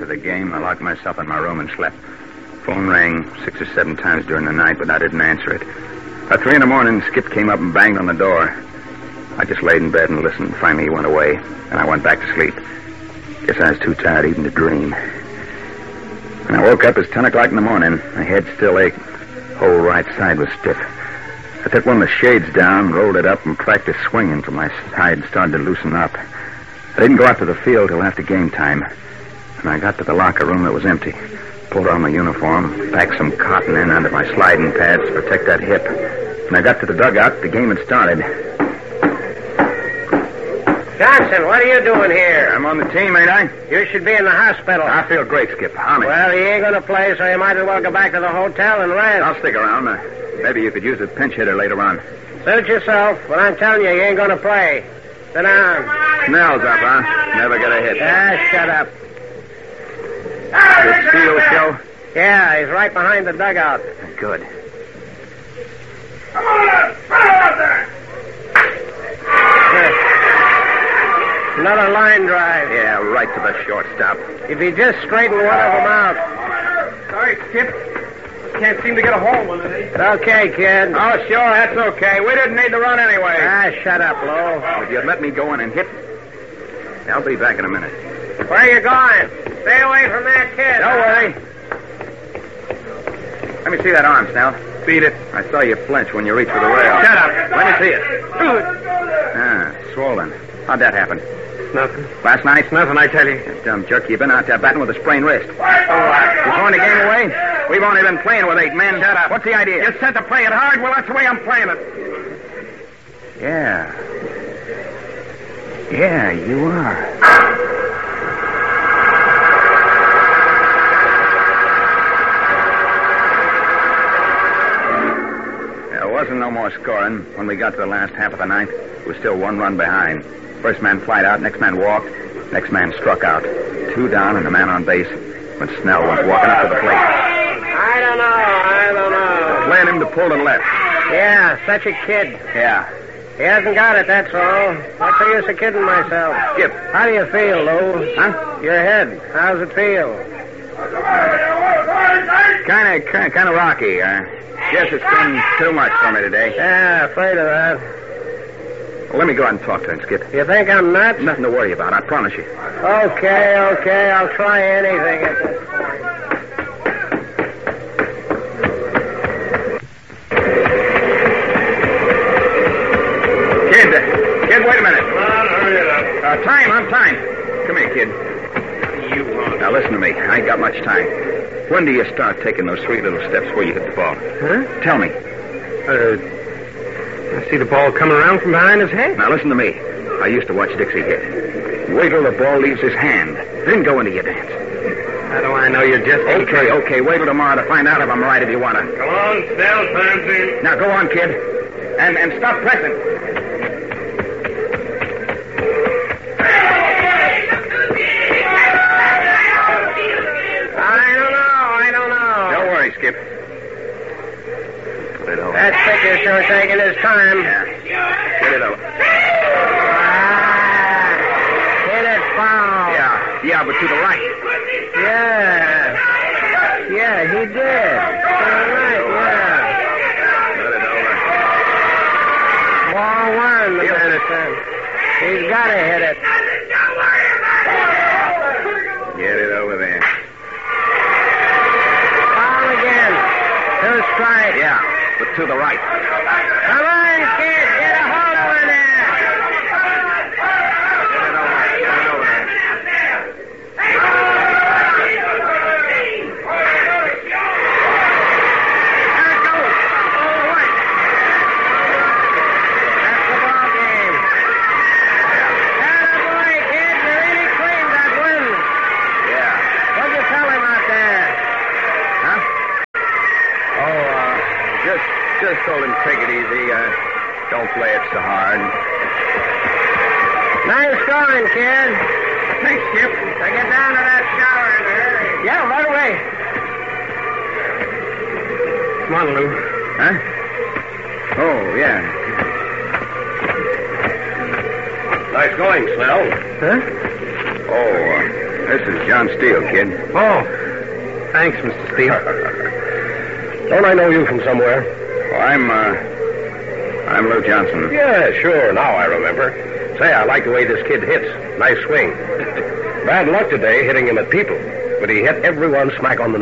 the game, I locked myself in my room and slept. Phone rang 6 or 7 times during the night, but I didn't answer it. At 3 in the morning, Skip came up and banged on the door. I just laid in bed and listened. Finally, he went away, and I went back to sleep. Guess I was too tired even to dream. When I woke up, it was 10 o'clock in the morning. My head still ached. Whole right side was stiff. I took one of the shades down, rolled it up, and practiced swinging till my side started to loosen up. I didn't go out to the field till after game time. When I got to the locker room, it was empty. Pulled on my uniform, packed some cotton in under my sliding pads to protect that hip. When I got to the dugout, the game had started. Johnson, what are you doing here? I'm on the team, ain't I? You should be in the hospital. I feel great, Skip. On it. Well, he ain't going to play, so you might as well go back to the hotel and rest. I'll stick around. Maybe you could use a pinch hitter later on. Suit yourself, but I'm telling you, he ain't going to play. Sit down. Snell's up, huh? Never get a hit. Shut up. Did Steele show? Yeah, he's right behind the dugout. Good. Come on, run out there! Another line drive. Yeah, right to the shortstop. If he just straightened one of them out. Sorry, Skip. Can't seem to get a hold of it. It's okay, kid. Oh, sure, that's okay. We didn't need to run anyway. Shut up, Lou. If you'd let me go in and hit... I'll be back in a minute. Where are you going? Stay away from that kid. Don't worry. Let me see that arm, Snell. Beat it. I saw you flinch when you reached for the rail. Shut up. Let me see it. Swollen. How'd that happen? Nothing. Last night? Nothing, I tell you. You dumb jerk. You've been out there batting with a sprained wrist. You throwing the game away? We've only been playing with 8 men. Shut up. What's the idea? You said to play it hard. Well, that's the way I'm playing it. Yeah. Yeah, you are. There wasn't no more scoring. When we got to the last half of the ninth, it was still 1 run behind. First man flied out, next man walked, next man struck out. 2 down and a man on base when Snell went walking up to the plate. I don't know. Playing him to pull to the left. Yeah, such a kid. Yeah. He hasn't got it, that's all. What's the use of kidding myself? Skip. How do you feel, Lou? Huh? Your head. How's it feel? Kind of rocky. Guess it's been too much for me today. Yeah, afraid of that. Well, let me go out and talk to him, Skip. You think I'm nuts? Nothing to worry about, I promise you. Okay. I'll try anything at this point. Kid, wait a minute. Come on, hurry it up. Time. Come here, kid. You want Now, listen to me. I ain't got much time. When do you start taking those 3 little steps before you hit the ball? Huh? Tell me. I see the ball coming around from behind his head. Now, listen to me. I used to watch Dixie hit. Wait till the ball leaves his hand. Then go into your dance. How do I know you're just... Okay. Wait till tomorrow to find out if I'm right if you want to. Come on, Snell, time's in. Now, go on, kid. And stop pressing. I don't know. Don't worry, Skip. Put it over. That pitcher's sure taking his time. Yeah. Get it over. Hit it foul. Yeah, but to the right. Yeah, he did. To the right, Put it over. Ball 1, the man said. He's got to hit it. Get it over there. Foul again. 2 strikes. Yeah, but to the right. Come on, kid. Get a hold over there. Get it over there. There it goes. All right. That's the ball game. Attaboy, kid. You really cleaned that win. Yeah. What'd you tell him out there? Huh? Just told him take it easy. Don't play it so hard. Nice going, kid. Thanks, Skip. Now get down to that shower in a hurry. Yeah, right away. Come on, Lou. Huh? Oh, yeah. Nice going, Snell. Huh? Oh, This is John Steele, kid. Oh, thanks, Mr. Steele. Don't I know you from somewhere? Oh, I'm Lou Johnson. Yeah, sure. Now I remember. Say, I like the way this kid hits. Nice swing. Bad luck today hitting him at people, but he hit everyone smack on the